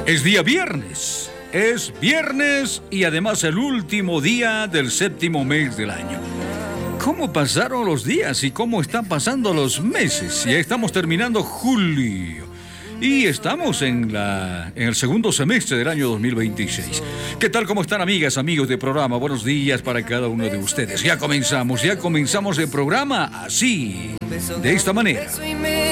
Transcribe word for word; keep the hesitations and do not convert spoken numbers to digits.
Es día viernes. Es viernes y además el último día del séptimo mes del año. ¿Cómo pasaron los días y cómo están pasando los meses? Ya estamos terminando julio y estamos en, la, en el segundo semestre del año dos mil veintiséis. ¿Qué tal? ¿Cómo están, amigas, amigos de programa? Buenos días para cada uno de ustedes. Ya comenzamos, ya comenzamos el programa así, de esta manera.